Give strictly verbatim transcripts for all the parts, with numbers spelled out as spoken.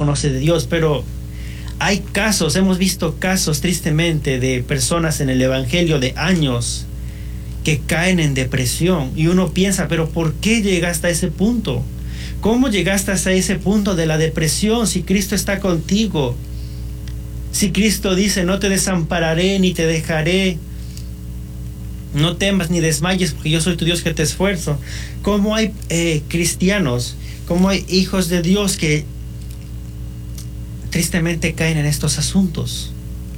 conoce de Dios, pero hay casos, hemos visto casos tristemente de personas en el evangelio de años que caen en depresión, y uno piensa, pero ¿por qué llegaste a ese punto? ¿Cómo llegaste hasta ese punto de la depresión si Cristo está contigo? Si Cristo dice, no te desampararé ni te dejaré, no temas ni desmayes porque yo soy tu Dios que te esfuerzo. ¿Cómo hay eh, cristianos, cómo hay hijos de Dios que tristemente caen en estos asuntos?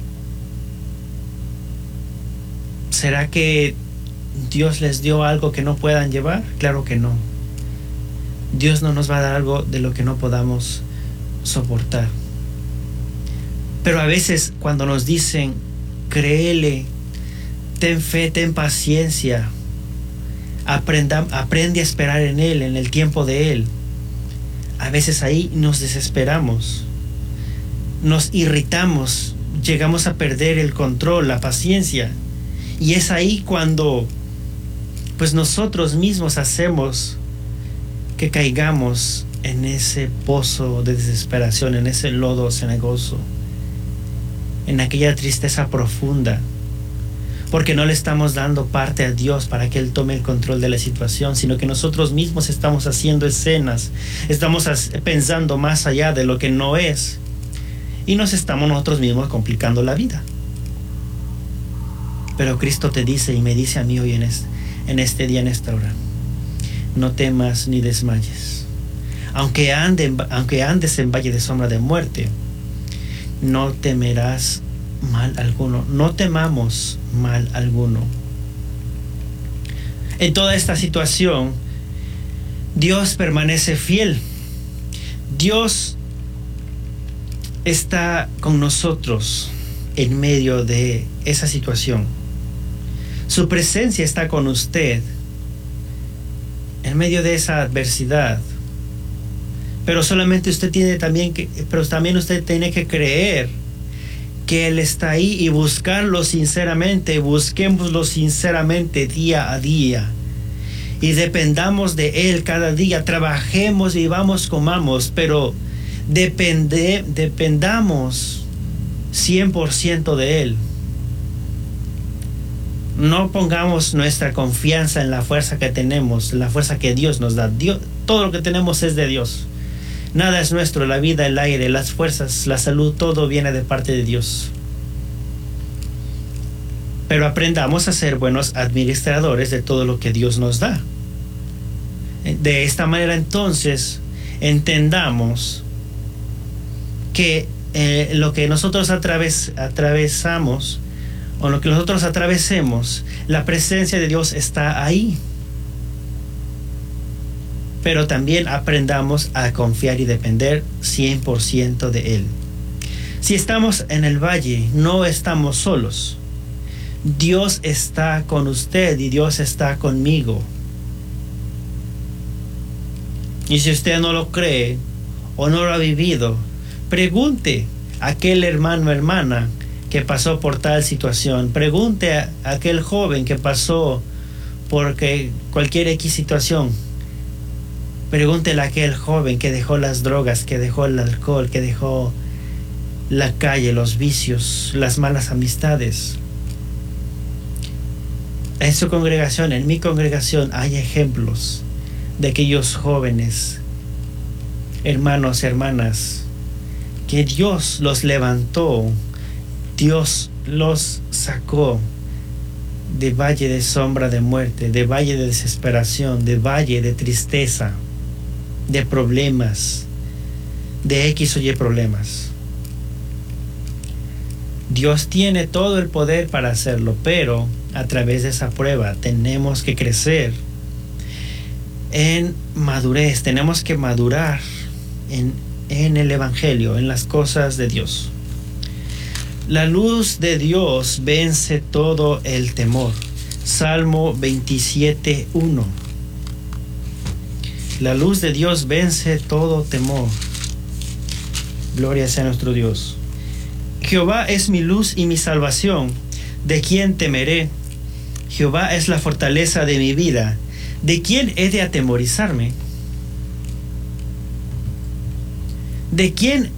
¿Será que Dios les dio algo que no puedan llevar? Claro que no. Dios no nos va a dar algo de lo que no podamos soportar. Pero a veces cuando nos dicen, créele, ten fe, ten paciencia, aprenda, aprende a esperar en Él, en el tiempo de Él, a veces ahí nos desesperamos, nos irritamos, llegamos a perder el control, la paciencia, y es ahí cuando pues nosotros mismos hacemos que caigamos en ese pozo de desesperación, en ese lodo cenagoso, en aquella tristeza profunda, porque no le estamos dando parte a Dios para que Él tome el control de la situación, sino que nosotros mismos estamos haciendo escenas, estamos pensando más allá de lo que no es, y nos estamos nosotros mismos complicando la vida. Pero Cristo te dice y me dice a mí hoy en este, en este día, en esta hora, no temas ni desmayes. Aunque, ande, aunque andes en valle de sombra de muerte, no temerás mal alguno. No temamos mal alguno. En toda esta situación, Dios permanece fiel. Dios está con nosotros en medio de esa situación. Su presencia está con usted en medio de esa adversidad. Pero solamente usted tiene también que, pero también usted tiene que creer que Él está ahí y buscarlo sinceramente. Busquémoslo sinceramente día a día y dependamos de Él cada día. Trabajemos, vivamos, comamos, pero depende, dependamos cien por ciento de Él. No pongamos nuestra confianza en la fuerza que tenemos, la fuerza que Dios nos da. Dios, todo lo que tenemos es de Dios. Nada es nuestro, la vida, el aire, las fuerzas, la salud, todo viene de parte de Dios. Pero aprendamos a ser buenos administradores de todo lo que Dios nos da. De esta manera entonces entendamos que eh, lo que nosotros atraves, atravesamos o lo que nosotros atravesemos, la presencia de Dios está ahí. Pero también aprendamos a confiar y depender cien por ciento de Él. Si estamos en el valle, no estamos solos. Dios está con usted y Dios está conmigo. Y si usted no lo cree o no lo ha vivido, pregunte a aquel hermano o hermana que pasó por tal situación. Pregunte a aquel joven que pasó por que cualquier X situación. Pregúntele a aquel joven que dejó las drogas, que dejó el alcohol, que dejó la calle, los vicios, las malas amistades. En su congregación, en mi congregación, hay ejemplos de aquellos jóvenes, hermanos, hermanas, que Dios los levantó, Dios los sacó de valle de sombra de muerte, de valle de desesperación, de valle de tristeza, de problemas, de X o Y problemas. Dios tiene todo el poder para hacerlo, pero a través de esa prueba tenemos que crecer en madurez, tenemos que madurar en, en el Evangelio, en las cosas de Dios. La luz de Dios vence todo el temor. Salmo veintisiete, uno. La luz de Dios vence todo temor. Gloria sea a nuestro Dios. Jehová es mi luz y mi salvación. ¿De quién temeré? Jehová es la fortaleza de mi vida. ¿De quién he de atemorizarme? ¿De quién